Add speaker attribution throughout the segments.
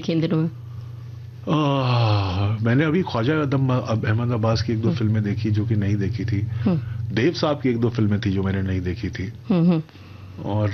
Speaker 1: देखी इन दिनों में?
Speaker 2: मैंने अभी ख्वाजा अहमद अब्बास की 1-2 फिल्में देखी जो कि नहीं देखी थी। देव साहब की 1-2 फिल्में थी जो मैंने नहीं देखी थी। और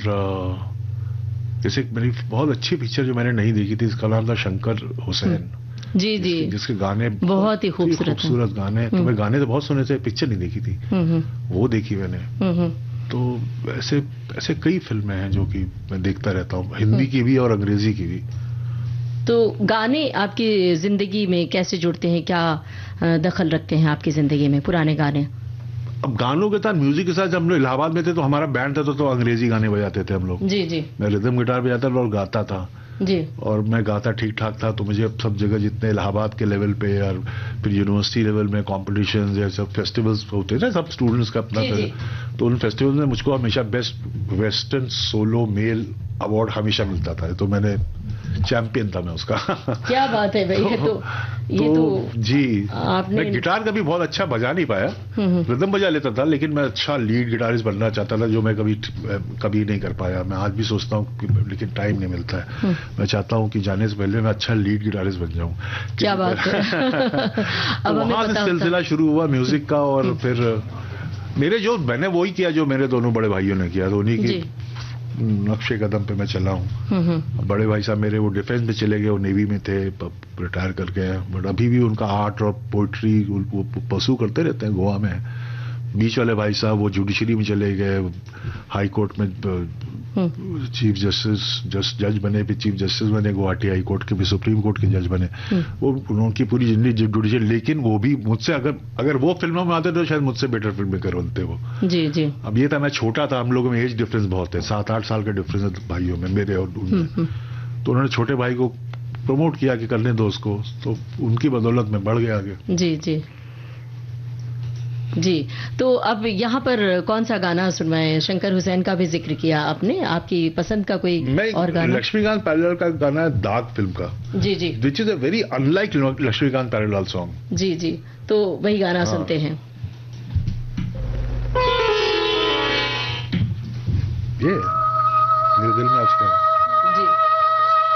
Speaker 2: जैसे मेरी बहुत अच्छी पिक्चर जो मैंने नहीं देखी थी, इसका नाम था शंकर हुसैन।
Speaker 1: जी जी,
Speaker 2: जिसके गाने
Speaker 1: बहुत ही खूबसूरत
Speaker 2: गाने, तो मैं गाने तो बहुत सुने थे, पिक्चर नहीं देखी थी, वो देखी मैंने। तो ऐसे कई फिल्में हैं जो कि मैं देखता रहता हूँ, हिंदी की भी और अंग्रेजी की भी।
Speaker 1: तो गाने आपकी जिंदगी में कैसे जुड़ते हैं, क्या दखल रखते हैं आपकी जिंदगी में पुराने गाने?
Speaker 2: अब गानों के साथ, म्यूजिक के साथ, जब हम लोग इलाहाबाद में थे तो हमारा बैंड था, तो अंग्रेजी गाने बजाते थे हम लोग।
Speaker 1: जी जी, मैं
Speaker 2: रिदम गिटार बजाता था और गाता था
Speaker 1: जी।
Speaker 2: और मैं गाता ठीक ठाक था, तो मुझे अब सब जगह जितने इलाहाबाद के लेवल पे और फिर यूनिवर्सिटी लेवल में कॉम्पिटिशन्स या सब फेस्टिवल्स होते थे सब स्टूडेंट्स का अपना, तो उन फेस्टिवल्स में मुझको हमेशा best western solo mail award हमेशा मिलता था, तो मैंने चैंपियन था मैं उसका।
Speaker 1: क्या बात है भाई। ये तो
Speaker 2: जी,
Speaker 1: आपने...
Speaker 2: मैं गिटार कभी बहुत अच्छा बजा नहीं पाया, रिदम बजा लेता था, लेकिन मैं अच्छा लीड गिटारिस्ट बनना चाहता था, जो मैं कभी नहीं कर पाया। मैं आज भी सोचता हूँ लेकिन टाइम नहीं मिलता है। मैं चाहता हूँ कि जाने से पहले मैं अच्छा लीड गिटारिस्ट बन जाऊँ।
Speaker 1: क्या बात है।
Speaker 2: अब वहां से सिलसिला शुरू हुआ म्यूजिक का, और फिर मैंने वही किया जो मेरे दोनों बड़े भाइयों ने किया, उन्हीं की नक्शे कदम पे मैं चला हूँ। बड़े भाई साहब मेरे वो डिफेंस में चले गए, वो नेवी में थे, रिटायर करके, बट अभी भी उनका आर्ट और पोइट्री वो परस्यू करते रहते हैं गोवा में। बीच वाले भाई साहब वो जुडिशरी में चले गए, हाई कोर्ट में चीफ जस्टिस जज बने, फिर चीफ जस्टिस बने गुवाहाटी हाई कोर्ट के, भी सुप्रीम कोर्ट के जज बने। वो उनकी पूरी जिंदगी जुडिशरी, लेकिन वो भी मुझसे अगर वो फिल्मों में आते तो शायद मुझसे बेटर फिल्म मेकर बनते वो।
Speaker 1: जी जी।
Speaker 2: अब ये था मैं छोटा था, हम लोगों में एज डिफरेंस बहुत है, 7-8 साल का डिफरेंस है भाइयों में, मेरे और उनमें। तो उन्होंने छोटे भाई को प्रमोट किया कि करने दो उसको, तो उनकी बदौलत में बढ़ गया आगे।
Speaker 1: जी जी जी। तो अब यहाँ पर कौन सा गाना सुनवाएं? शंकर हुसैन का भी जिक्र किया आपने, आपकी पसंद का कोई और गाना?
Speaker 2: लक्ष्मीकांत प्यारेलाल का गाना है दाग फिल्म का।
Speaker 1: जी जी,
Speaker 2: which is a very unlike Laxmikant Pyarelal song.
Speaker 1: जी जी, तो वही गाना सुनते हैं।
Speaker 2: ये मेरे दिल में आज का